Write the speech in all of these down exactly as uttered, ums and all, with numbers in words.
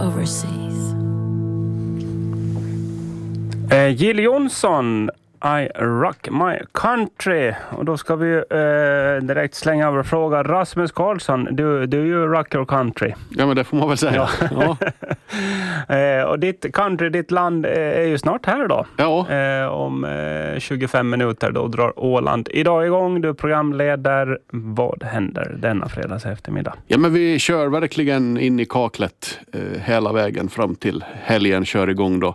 overseas. Eh, Jill Johnson, I rock my country. Och då ska vi eh, direkt slänga över och fråga Rasmus Karlsson, du, du är ju rock your country. Ja, men det får man väl säga. Ja. Ja. eh, och ditt country, ditt land eh, är ju snart här då. Ja. Eh, om eh, tjugofem minuter då drar Åland idag igång. Du programleder. Vad händer denna fredags eftermiddag? Ja, men vi kör verkligen in i kaklet eh, hela vägen fram till helgen kör igång då.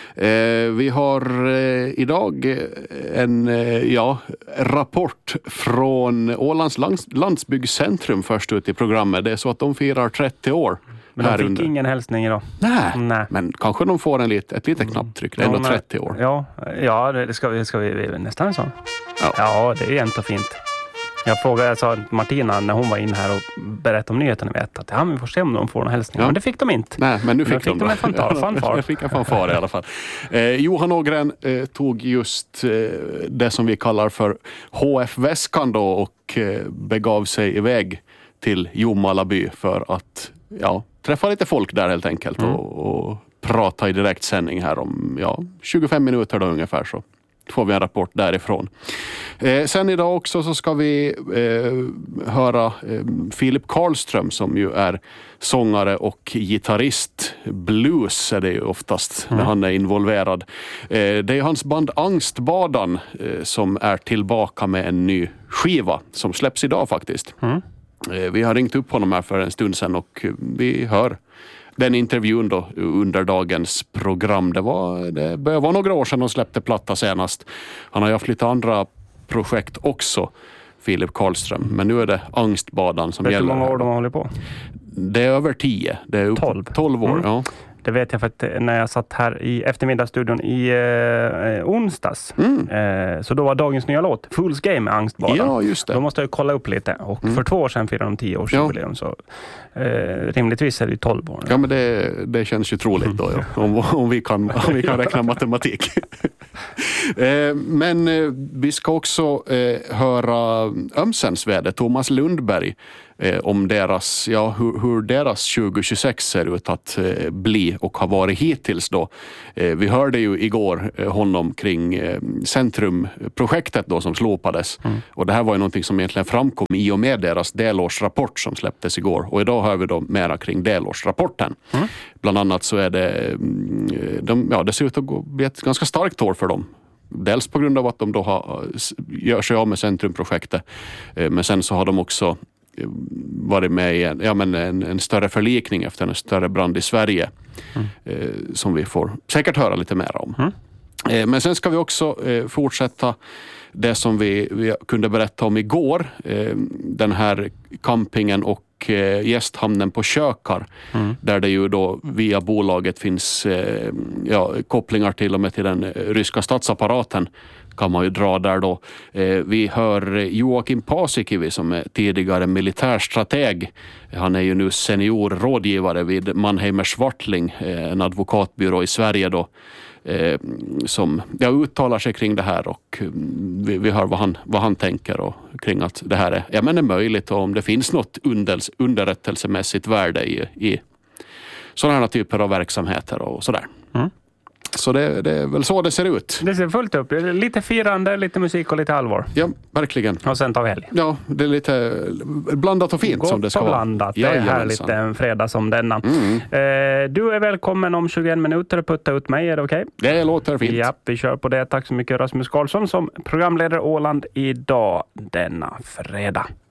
Eh, vi har eh, idag en eh, ja, rapport från Ålands lands, landsbygdscentrum först ut i programmet. Det är så att de firar trettio år. Men de fick under. Ingen hälsning idag. Nej, Nej. Men kanske de får en lit, ett litet knapptryck. Det är ändå trettio år. Ja, ja det ska vi, ska vi nästan så. Ja. Ja, det är jämnt och fint. Jag frågade, jag sa Martina när hon var in här och berättade om nyheterna vet att ja, vi får se om de får någon hälsning. Ja. Men det fick de inte. Nej, men nu fick, men fick de, de en fanfar. fanfar. Jag fick en fanfar i alla fall. Eh, Johan Ågren eh, tog just eh, det som vi kallar för H F-väskan då och eh, begav sig iväg till Jomalaby för att ja, träffa lite folk där helt enkelt mm. och, och prata i direktsändning här om ja, tjugofem minuter då ungefär så. Får vi en rapport därifrån. Eh, sen idag också så ska vi eh, höra eh, Filip Karlström som ju är sångare och gitarrist. Blues är det ju oftast mm. när han är involverad. Eh, det är hans band Angstbadan eh, som är tillbaka med en ny skiva som släpps idag faktiskt. Mm. Eh, vi har ringt upp honom här för en stund sedan och vi hör den intervjun då under dagens program. Det var, det började vara några år sedan de släppte platta senast. Han har ju haft lite andra projekt också, Filip Karlström. Men nu är det Angstbadan som Vet gäller. Vet du hur många år de håller på? Det är över tio. Det är tolv. tolv år, mm. ja. Det vet jag för att när jag satt här i eftermiddagsstudion i eh, onsdags. Mm. Eh, så då var dagens nya låt Fool's Game med Angstbadan. Ja, just det. Då måste jag kolla upp lite. Och mm. för två år sedan firade de tio års jubileum. Ja. Så eh, rimligtvis är det ju tolv år. Ja, ja men det, det känns ju troligt då. Ja. Om, om, vi kan, om vi kan räkna matematik. eh, men eh, vi ska också eh, höra Ömsens väder, Thomas Lundberg. Eh, om deras, ja, hur, hur deras tjugohundratjugosex ser ut att eh, bli och har varit hittills då. Eh, vi hörde ju igår eh, honom kring eh, Centrumprojektet då som slopades. Mm. Och det här var ju någonting som egentligen framkom i och med deras delårsrapport som släpptes igår. Och idag hör vi då mera kring delårsrapporten. Mm. Bland annat så är det, de, ja, det ser ut att gå, bli ett ganska starkt år för dem. Dels på grund av att de då har, gör sig av med Centrumprojektet. Eh, men sen så har de också varit med i en, ja, men en, en större förlikning efter en större brand i Sverige mm. eh, som vi får säkert höra lite mer om. Mm. Eh, men sen ska vi också eh, fortsätta det som vi, vi kunde berätta om igår. Eh, den här campingen och eh, gästhamnen på Kökar mm. där det ju då via bolaget finns eh, ja, kopplingar till och med till den ryska statsapparaten kan man ju dra där då. Eh, vi hör Joakim Paasikivi som är tidigare militärstrateg. Han är ju nu senior rådgivare vid Mannheimer Swartling, eh, en advokatbyrå i Sverige då. Eh, som ja, uttalar sig kring det här och vi, vi hör vad han, vad han tänker och kring att det här är, ja, men är möjligt och om det finns något unders, underrättelsemässigt värde i, i sådana här typer av verksamheter och sådär. Mm. Så det, det är väl så det ser ut. Det ser fullt upp. Lite firande, lite musik och lite allvar. Ja, verkligen. Och sen tar vi helg. Ja, det är lite blandat och fint. Gott som det ska vara. Blandat. Det är härligt en fredag som denna. Mm. Eh, du är välkommen om tjugoen minuter att putta ut mig. Är det okej? Okay? Det låter fint. Ja, vi kör på det. Tack så mycket Rasmus Karlsson som programledare Åland idag denna fredag.